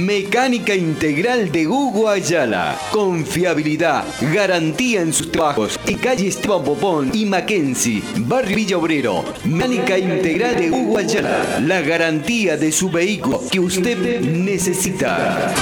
Mecánica Integral de Hugo Ayala. Confiabilidad, garantía en sus trabajos. En calle Esteban Popón y Mackenzie, barrio Villa Obrero. Mecánica Integral de Hugo Ayala. La garantía de su vehículo que usted necesita.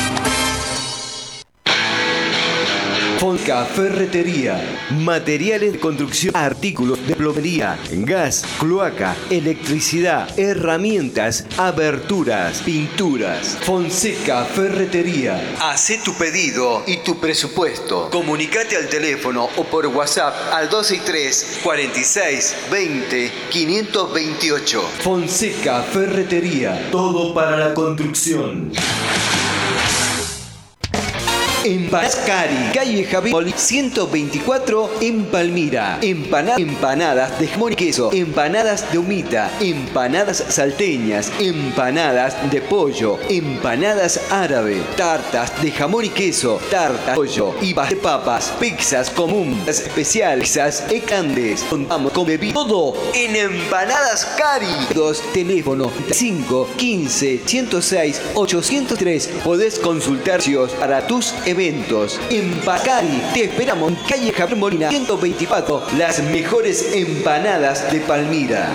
Fonca Ferretería, materiales de construcción, artículos de plomería, gas, cloaca, electricidad, herramientas, aberturas, pinturas. Fonseca Ferretería. Hacé tu pedido y tu presupuesto. Comunicate al teléfono o por WhatsApp al 263 46 20 528. Fonseca Ferretería. Todo para la construcción. Empanadas Cari, calle Javier Oli 124 en Palmira. Empanadas de jamón y queso, empanadas de humita, empanadas salteñas, empanadas de pollo, empanadas árabe, tartas de jamón y queso, tartas de pollo y de papas, pizzas comunes especiales, pizzas grandes. Contamos con bebida, todo en Empanadas Cari. Teléfono 5 15 106 803. Podés consultar para tus eventos. Empacari, te esperamos en calle Javier Molina 124, las mejores empanadas de Palmira.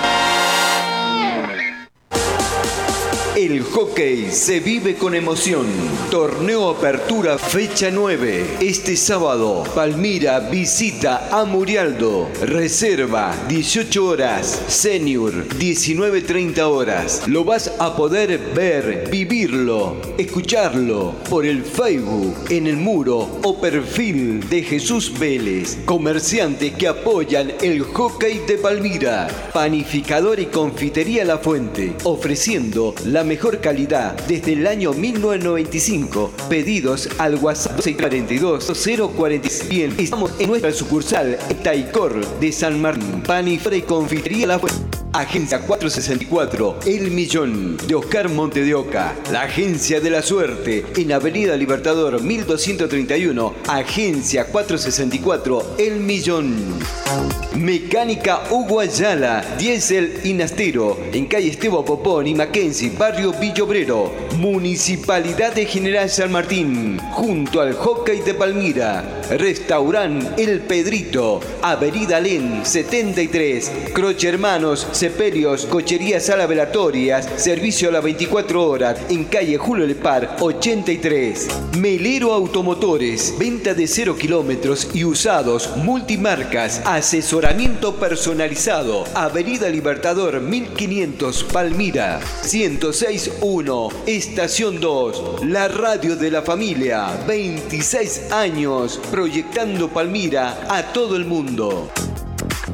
El hockey se vive con emoción. Torneo Apertura fecha 9. Este sábado, Palmira visita a Murialdo. Reserva 18 horas. Senior 19:30 horas. Lo vas a poder ver, vivirlo, escucharlo por el Facebook, en el muro o perfil de Jesús Vélez. Comerciantes que apoyan el hockey de Palmira. Panificador y confitería La Fuente, ofreciendo la mejor calidad desde el año 1995. Pedidos al WhatsApp 642 040. Bien, estamos en nuestra sucursal Taicor de San Martín. Panificador y confitería La Fuente. Agencia 464, El Millón, de Oscar Monte de Oca. La Agencia de la Suerte, en Avenida Libertador 1231. Agencia 464, El Millón. Mecánica Hugo Ayala, diésel y nastero, en calle Esteban Popón y Mackenzie, barrio Villa Obrero. Municipalidad de General San Martín, junto al hockey de Palmira. Restaurant El Pedrito, Avenida Alén 73. Croce Hermanos, Sepelios, Cochería Sala Velatorias, servicio a las 24 horas, en calle Julio Lepar 83. Melero Automotores, venta de 0 kilómetros y usados, multimarcas, asesoramiento personalizado, Avenida Libertador 1500 Palmira. 106.1, Estación 2, la radio de la familia, 26 años, proyectando Palmira a todo el mundo.